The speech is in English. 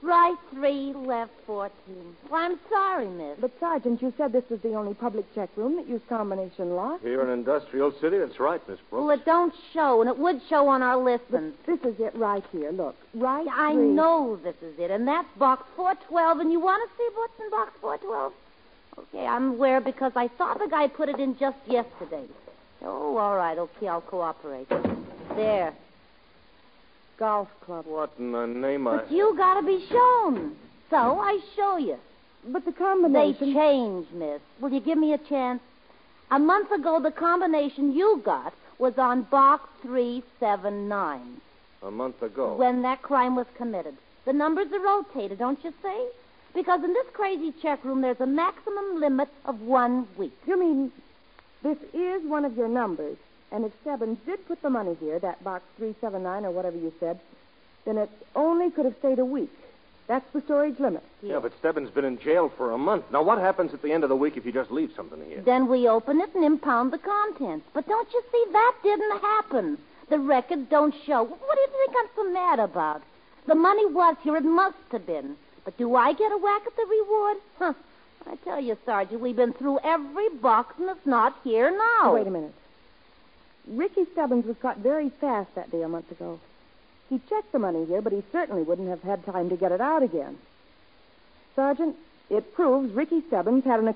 Right 3, left 14. Well, I'm sorry, miss. But, Sergeant, you said this was the only public check room that used combination lock. Here in Industrial City, that's right, Miss Brooks. Well, it don't show, and it would show on our listings. This is it right here. Look, right I 3. know this is it, and that's box 412, and you want to see what's in box 412? Okay, I'm aware because I saw the guy put it in just yesterday. Oh, all right, okay, I'll cooperate. There. Golf club. What in the name of... But you got to be shown. So I show you. But the They combination... changed, miss. Will you give me a chance? A month ago, the combination you got was on box 379. A month ago. When that crime was committed. The numbers are rotated, don't you see? Because in this crazy check room, there's a maximum limit of 1 week. You mean this is one of your numbers, and if Stebbins did put the money here, that box 379 or whatever you said, then it only could have stayed a week. That's the storage limit. Yeah, but Stebbins been in jail for a month. Now, what happens at the end of the week if you just leave something here? Then we open it and impound the contents. But don't you see, that didn't happen. The records don't show. What do you think I'm so mad about? The money was here. It must have been. But do I get a whack at the reward? Huh. I tell you, Sergeant, we've been through every box and it's not here now. Wait a minute. Ricky Stebbins was caught very fast that day a month ago. He checked the money here, but he certainly wouldn't have had time to get it out again. Sergeant, it proves Ricky Stebbins had an